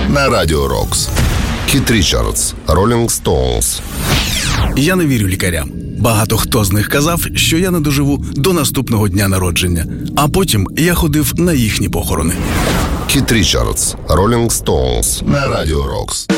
на Радіо Рокс. Кіт Річардс, Rolling Stones. Я не вірю лікарям. Багато хто з них казав, що я не доживу до наступного дня народження. А потім я ходив на їхні похорони. Кіт Річардс, Rolling Stones на Радіо Рокс.